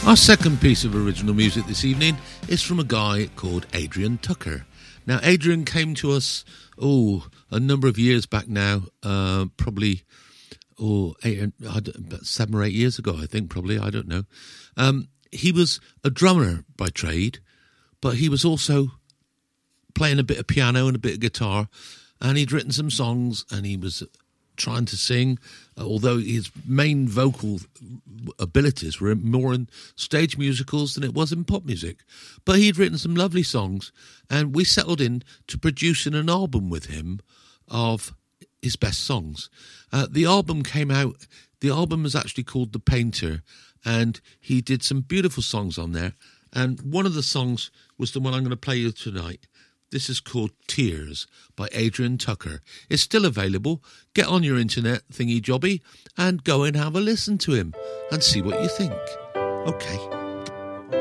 Our second piece of original music this evening is from a guy called Adrian Tucker. Now, Adrian came to us, a number of years back now, probably, about 7 or 8 years ago, I think, probably, I don't know. He was a drummer by trade, but he was also playing a bit of piano and a bit of guitar, and he'd written some songs, and he was trying to sing, although his main vocal abilities were more in stage musicals than it was in pop music. But he'd written some lovely songs, and we settled in to producing an album with him of his best songs. The album came out, the album was actually called The Painter, and he did some beautiful songs on there, and one of the songs was the one I'm going to play you tonight. This is called Tears by Adrian Tucker. It's still available. Get on your internet thingy jobby and go and have a listen to him and see what you think. Okay.